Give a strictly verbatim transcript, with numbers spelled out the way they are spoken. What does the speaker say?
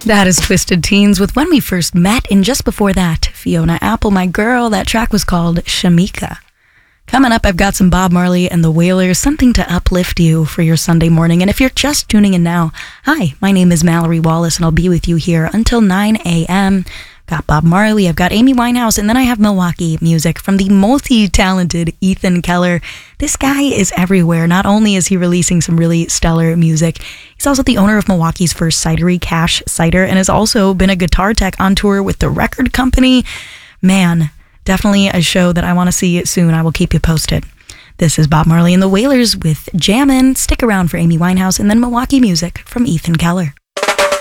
That is Twisted Teens with When We First Met, and just before that, Fiona Apple, My Girl. That track was called Shamika. Coming up, I've got some Bob Marley and the Wailers, something to uplift you for your Sunday morning. And if you're just tuning in now, hi, my name is Mallory Wallace, and I'll be with you here until nine a.m. Got Bob Marley, I've got Amy Winehouse, and then I have Milwaukee music from the multi-talented Ethan Keller. This guy is everywhere. Not only is he releasing some really stellar music, he's also the owner of Milwaukee's first cidery, Cash Cider, and has also been a guitar tech on tour with the record company. Man, definitely a show that I want to see soon. I will keep you posted. This is Bob Marley and the Wailers with Jammin'. Stick around for Amy Winehouse and then Milwaukee music from Ethan Keller.